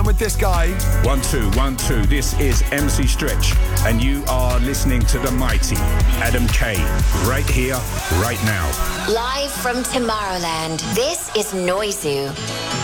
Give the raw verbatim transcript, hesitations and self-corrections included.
time with this guy. One, two, one, two. This is M C Stretch, and you are listening to the mighty Adam K, right here, right now. Live from Tomorrowland, this is Noizu.